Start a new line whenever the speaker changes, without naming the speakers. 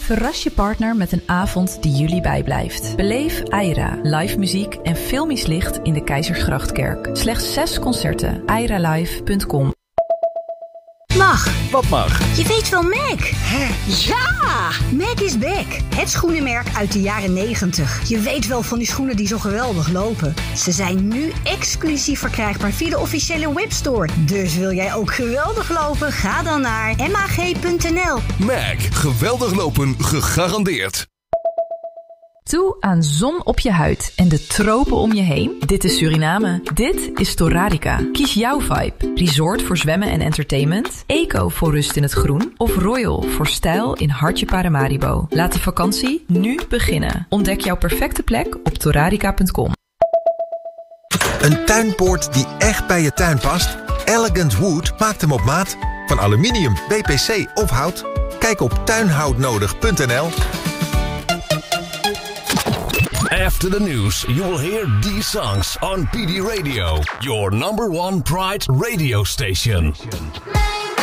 Verras je partner met een avond die jullie bijblijft. Beleef Aira, live muziek en filmisch licht in de Keizersgrachtkerk. Slechts 6 concerten. airalive.com.
Mag.
Wat mag?
Je weet wel Mac.
Hè?
Ja! Mac is back. Het schoenenmerk uit de jaren 90. Je weet wel van die schoenen die zo geweldig lopen. Ze zijn nu exclusief verkrijgbaar via de officiële webstore. Dus wil jij ook geweldig lopen? Ga dan naar mag.nl.
Mac. Geweldig lopen gegarandeerd.
Toe aan zon op je huid en de tropen om je heen? Dit is Suriname. Dit is Torarica. Kies jouw vibe. Resort voor zwemmen en entertainment. Eco voor rust in het groen. Of Royal voor stijl in hartje Paramaribo. Laat de vakantie nu beginnen. Ontdek jouw perfecte plek op torarica.com.
Een tuinpoort die echt bij je tuin past? Elegant Wood maakt hem op maat. Van aluminium, BPC of hout. Kijk op tuinhoutnodig.nl.
After the news, you will hear these songs on PD Radio, your #1 Pride radio station.